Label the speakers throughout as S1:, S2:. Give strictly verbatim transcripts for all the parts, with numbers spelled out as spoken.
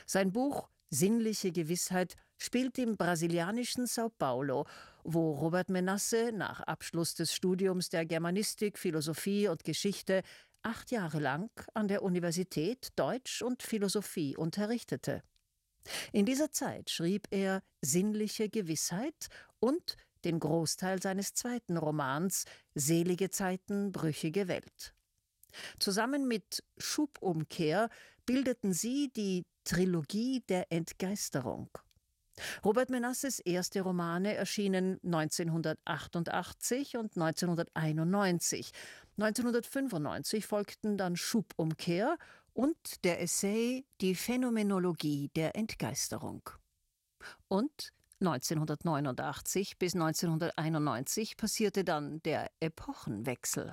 S1: Sein Buch »Sinnliche Gewissheit« spielt im brasilianischen São Paulo, wo Robert Menasse nach Abschluss des Studiums der Germanistik, Philosophie und Geschichte acht Jahre lang an der Universität Deutsch und Philosophie unterrichtete. In dieser Zeit schrieb er »Sinnliche Gewissheit« und den Großteil seines zweiten Romans »Selige Zeiten, brüchige Welt«. Zusammen mit »Schubumkehr« bildeten sie die Trilogie der Entgeisterung. Robert Menasses erste Romane erschienen neunzehnhundertachtundachtzig und neunzehnhunderteinundneunzig. neunzehnhundertfünfundneunzig folgten dann »Schubumkehr« und der Essay »Die Phänomenologie der Entgeisterung«. Und neunzehnhundertneunundachtzig bis neunzehnhunderteinundneunzig passierte dann der Epochenwechsel.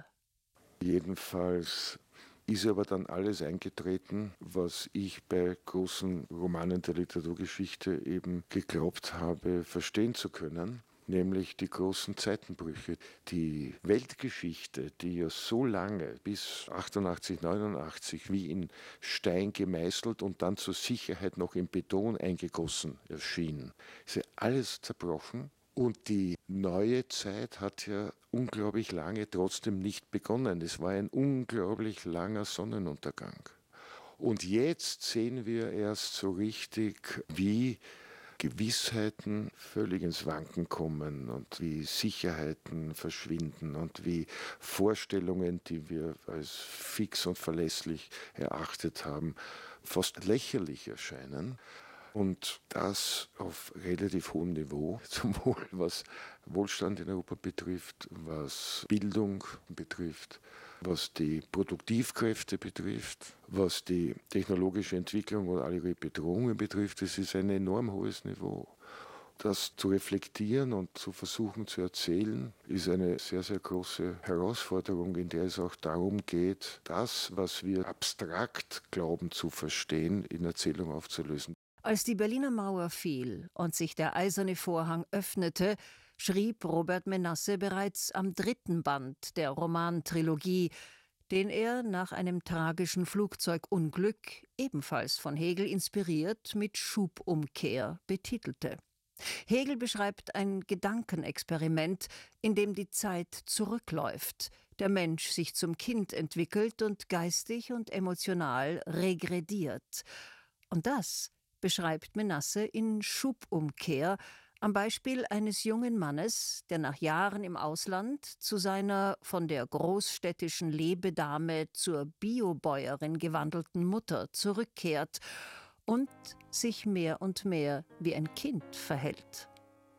S2: Jedenfalls ist aber dann alles eingetreten, was ich bei großen Romanen der Literaturgeschichte eben geglaubt habe, verstehen zu können, nämlich die großen Zeitenbrüche. Die Weltgeschichte, die ja so lange, bis achtundachtzig, neunundachtzig, wie in Stein gemeißelt und dann zur Sicherheit noch in Beton eingegossen erschien, ist ja alles zerbrochen. Und die neue Zeit hat ja unglaublich lange trotzdem nicht begonnen. Es war ein unglaublich langer Sonnenuntergang. Und jetzt sehen wir erst so richtig, wie Gewissheiten völlig ins Wanken kommen und wie Sicherheiten verschwinden und wie Vorstellungen, die wir als fix und verlässlich erachtet haben, fast lächerlich erscheinen. Und das auf relativ hohem Niveau, sowohl was Wohlstand in Europa betrifft, was Bildung betrifft, was die Produktivkräfte betrifft, was die technologische Entwicklung und alle ihre Bedrohungen betrifft. Es ist ein enorm hohes Niveau. Das zu reflektieren und zu versuchen zu erzählen, ist eine sehr, sehr große Herausforderung, in der es auch darum geht, das, was wir abstrakt glauben zu verstehen, in Erzählung aufzulösen.
S1: Als die Berliner Mauer fiel und sich der eiserne Vorhang öffnete, schrieb Robert Menasse bereits am dritten Band der Romantrilogie, den er nach einem tragischen Flugzeugunglück, ebenfalls von Hegel inspiriert, mit »Schubumkehr« betitelte. Hegel beschreibt ein Gedankenexperiment, in dem die Zeit zurückläuft, der Mensch sich zum Kind entwickelt und geistig und emotional regrediert. Und das beschreibt Menasse in »Schubumkehr« am Beispiel eines jungen Mannes, der nach Jahren im Ausland zu seiner von der großstädtischen Lebedame zur Biobäuerin gewandelten Mutter zurückkehrt und sich mehr und mehr wie ein Kind verhält.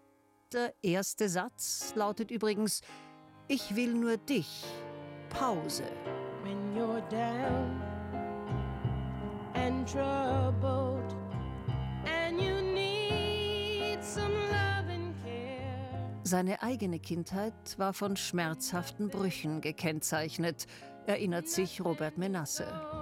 S1: Der erste Satz lautet übrigens: »Ich will nur dich. Pause.«
S3: When you're down and troubled and you need some love and care.
S1: Seine eigene Kindheit war von schmerzhaften Brüchen gekennzeichnet, erinnert sich Robert Menasse.